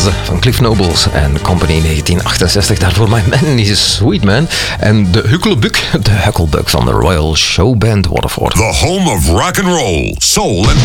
van Cliff Nobles en Company 1968. Daarvoor My Man is a Sweet Man. En de Hucklebuck van de Royal Show Band Waterford. The home of rock and roll, soul and